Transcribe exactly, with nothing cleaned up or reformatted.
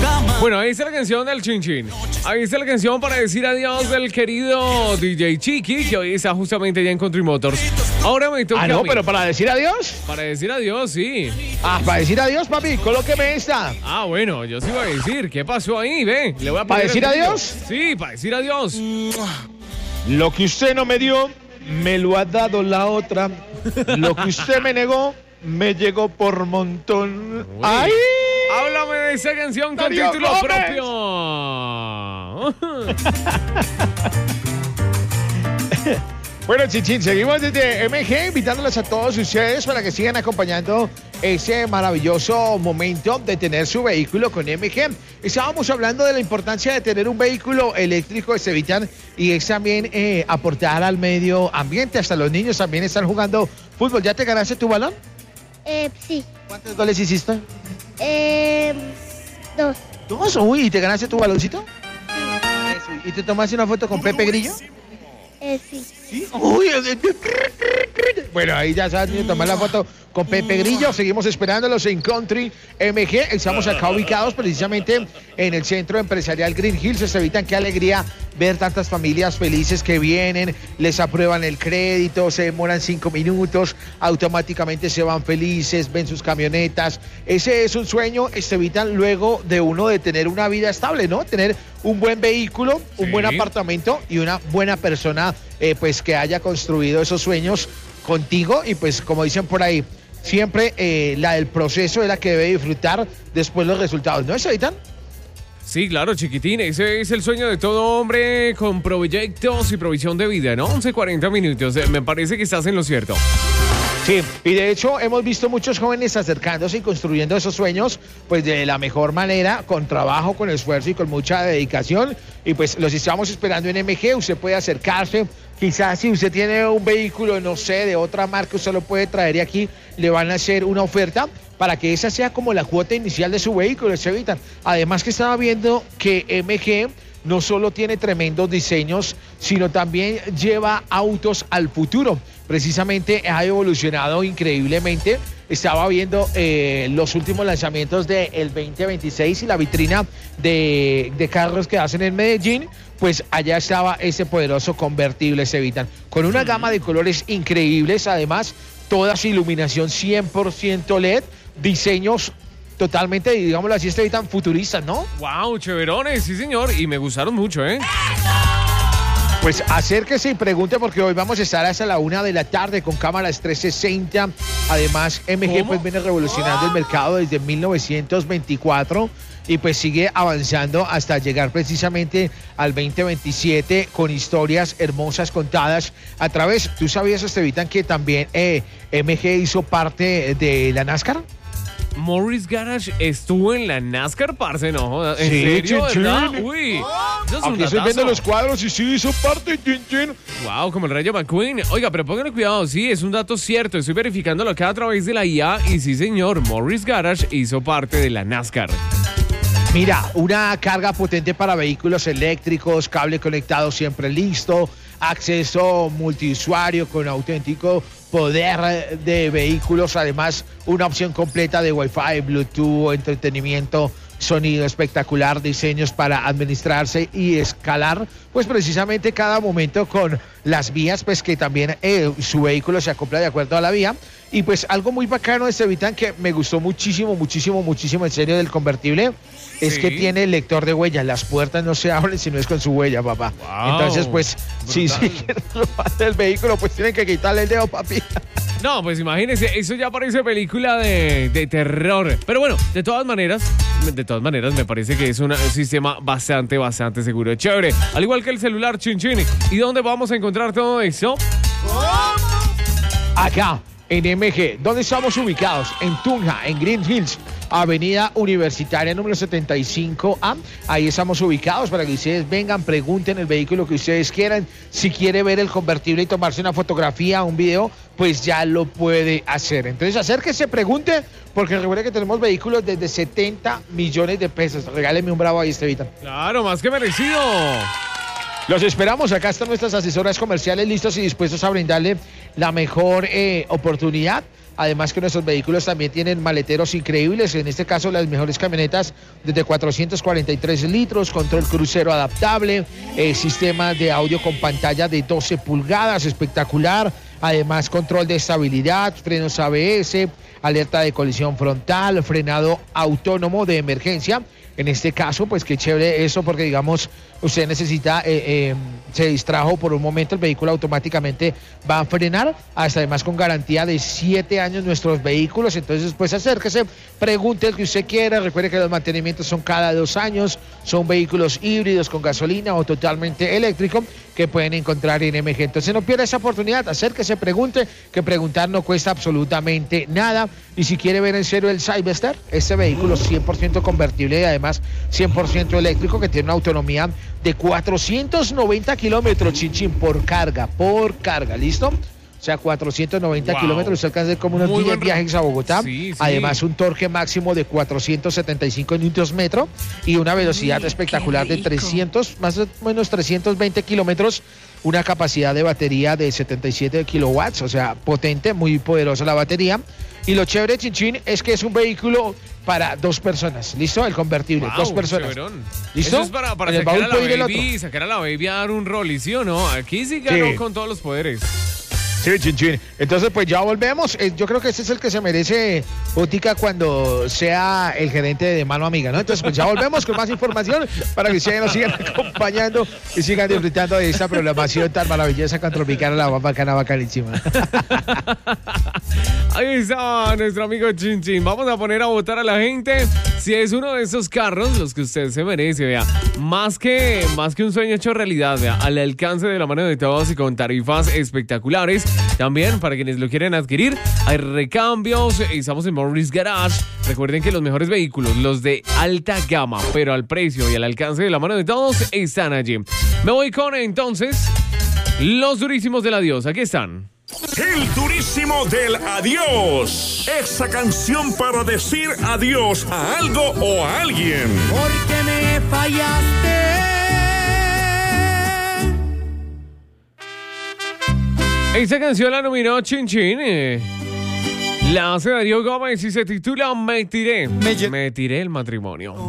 Bueno, ahí está la canción del Chin Chin. Ahí está la canción para decir adiós del querido D J Chiqui, que hoy está justamente ya en Country Motors. Ahora me toca Ah, a no, mí. pero para decir adiós. Para decir adiós, sí. Ah, para decir adiós, papi, colóqueme esta. Ah, bueno, yo sí iba a decir. ¿Qué pasó ahí? Ve, le voy a ¿Para poner decir el brillo. adiós? Sí, para decir adiós. Lo que usted no me dio, me lo ha dado la otra. Lo que usted me negó, me llegó por montón. Uy. ¡Ay! Háblame de esa canción con Darío título Gómez. propio. Bueno, Chichín, seguimos desde M G invitándoles a todos ustedes para que sigan acompañando ese maravilloso momento de tener su vehículo con M G. Estábamos hablando de la importancia de tener un vehículo eléctrico, Estevitan, y es también eh, aportar al medio ambiente. Hasta los niños también están jugando fútbol. ¿Ya te ganaste tu balón? Eh, sí. ¿Cuántos goles hiciste? Eh, dos. Dos. Uy, ¿y te ganaste tu baloncito? Eso. ¿Y te tomaste una foto con Pepe Grillo? Eh, sí. ¿Sí? Uy, bueno, ahí ya saben tomar la foto con Pepe Grillo. Seguimos esperándolos en Country M G. Estamos acá ubicados precisamente en el centro empresarial Green Hills. Se evitan qué alegría ver tantas familias felices que vienen, les aprueban el crédito, se demoran cinco minutos, automáticamente se van felices, ven sus camionetas. Ese es un sueño, Estevitan, luego de uno de tener una vida estable, ¿no? Tener un buen vehículo, un Sí. buen apartamento y una buena persona, eh, pues que haya construido esos sueños contigo. Y pues como dicen por ahí, siempre eh, la del proceso es la que debe disfrutar después los resultados, ¿no, Estevitan? Sí, claro, chiquitín. Ese es el sueño de todo hombre con proyectos y provisión de vida, ¿no? once cuarenta minutos. Eh, Me parece que estás en lo cierto. Sí, y de hecho hemos visto muchos jóvenes acercándose y construyendo esos sueños pues de la mejor manera, con trabajo, con esfuerzo y con mucha dedicación. Y pues los estamos esperando en M G. Usted puede acercarse, quizás si usted tiene un vehículo, no sé, de otra marca, usted lo puede traer y aquí le van a hacer una oferta para que esa sea como la cuota inicial de su vehículo, se evitan. Además que estaba viendo que M G no solo tiene tremendos diseños, sino también lleva autos al futuro. Precisamente ha evolucionado increíblemente. Estaba viendo eh, los últimos lanzamientos del veinte veintiséis y la vitrina de, de carros que hacen en Medellín. Pues allá estaba ese poderoso convertible, se evitan. Con una gama de colores increíbles, además, toda su iluminación cien por ciento L E D, diseños totalmente, digámoslo así, este tan futuristas, ¿no? Wow, chéverones, sí señor. Y me gustaron mucho, ¿eh? Pues acérquese y pregunte porque hoy vamos a estar hasta la una de la tarde con cámaras trescientos sesenta. Además, M G pues viene revolucionando el mercado desde mil novecientos veinticuatro y pues sigue avanzando hasta llegar precisamente al veinte veintisiete con historias hermosas contadas a través. ¿Tú sabías, Estevitan, que también eh, M G hizo parte de la NASCAR? Morris Garage estuvo en la NASCAR, parce, ¿no? ¿En Sí, serio, chin, verdad? chin. Uy, eso es un Aquí estoy viendo datazo. los cuadros y sí hizo parte, chin, chin. Wow, como el Rayo McQueen. Oiga, pero pónganle cuidado, sí, es un dato cierto. Estoy verificándolo acá a través de la I A y sí, señor, Morris Garage hizo parte de la NASCAR. Mira, una carga potente para vehículos eléctricos, cable conectado siempre listo, acceso multiusuario con auténtico poder de vehículos, además una opción completa de Wi-Fi, Bluetooth, entretenimiento, sonido espectacular, diseños para administrarse y escalar, pues precisamente cada momento con las vías, pues que también eh, su vehículo se acopla de acuerdo a la vía. Y pues algo muy bacano de este Vitan que me gustó muchísimo, muchísimo, muchísimo en serio del convertible, es Sí. que tiene lector de huellas. Las puertas no se abren si no es con su huella, papá. Wow. Entonces, pues, si Brutal. sí, quieren robar el vehículo, pues tienen que quitarle el dedo, papi. No, pues imagínense, eso ya parece película de, de terror. Pero bueno, de todas maneras, de todas maneras me parece que es un sistema bastante, bastante seguro. Chévere, al igual que el celular Chin Chin. ¿Y dónde vamos a encontrar todo eso? Acá, en M G, ¿dónde estamos ubicados? En Tunja, en Green Hills, Avenida Universitaria número setenta y cinco A. Ahí estamos ubicados para que ustedes vengan, pregunten el vehículo que ustedes quieran. Si quiere ver el convertible y tomarse una fotografía, un video, pues ya lo puede hacer. Entonces acérquese, pregunte, porque recuerde que tenemos vehículos desde setenta millones de pesos. Regáleme un bravo ahí, Estevita. Claro, más que merecido. Los esperamos, acá están nuestras asesoras comerciales listos y dispuestos a brindarle la mejor eh, oportunidad Además que nuestros vehículos también tienen maleteros increíbles, en este caso las mejores camionetas desde cuatrocientos cuarenta y tres litros, control crucero adaptable, eh, sistema de audio con pantalla de doce pulgadas, espectacular. Además, control de estabilidad, frenos A B S, alerta de colisión frontal, frenado autónomo de emergencia. En este caso, pues qué chévere eso, porque digamos, usted necesita, eh, eh, se distrajo por un momento, el vehículo automáticamente va a frenar, hasta además con garantía de siete años nuestros vehículos. Entonces, pues acérquese, pregunte el que usted quiera. Recuerde que los mantenimientos son cada dos años, son vehículos híbridos con gasolina o totalmente eléctrico que pueden encontrar en M G. Entonces no pierda esa oportunidad, acérquese, pregunte, que preguntar no cuesta absolutamente nada. Y si quiere ver en serio el Cyberster, este vehículo cien por ciento convertible y además cien por ciento eléctrico, que tiene una autonomía de cuatrocientos noventa kilómetros, chinchín, por carga, por carga, ¿listo? O sea, cuatrocientos noventa wow. kilómetros, usted alcanza como unos Muy diez buen... viajes a Bogotá. Sí, sí. Además, un torque máximo de cuatrocientos setenta y cinco newtons metro y una velocidad Uy, espectacular de trescientos, más o menos trescientos veinte kilómetros. Una capacidad de batería de setenta y siete kilowatts, o sea, potente, muy poderosa la batería. Y lo chévere, chinchín, es que es un vehículo para dos personas, ¿listo? El convertible, Wow, dos personas. Cheverón. ¿Listo? Eso es para, para En el sacar, baúl a la puede ir el baby, otro. sacar a la baby a dar un rol, ¿y sí o no? Aquí sí ganó Sí. con todos los poderes. Sí, chin, chin. Entonces, pues ya volvemos. Eh, yo creo que este es el que se merece Botica cuando sea el gerente de Mano Amiga, ¿no? Entonces, pues ya volvemos con más información para que ustedes nos sigan acompañando y sigan disfrutando de esta programación tan maravillosa con Tropicana, la más bacana, bacanísima. Ahí está nuestro amigo Chin Chin. Vamos a poner a votar a la gente si es uno de esos carros los que usted se merece, vea. Más que, más que un sueño hecho realidad, vea. Al alcance de la mano de todos y con tarifas espectaculares. También, para quienes lo quieren adquirir, hay recambios. Estamos en Morris Garage. Recuerden que los mejores vehículos, los de alta gama, pero al precio y al alcance de la mano de todos, están allí. Me voy con, entonces, los durísimos del adiós. Aquí están. El durísimo del adiós. Esa canción para decir adiós a algo o a alguien. Porque me fallaste. Esta canción la nominó Chin Chin. Eh, la hace Darío Gómez y se titula Me tiré. Me lle- Me tiré el matrimonio.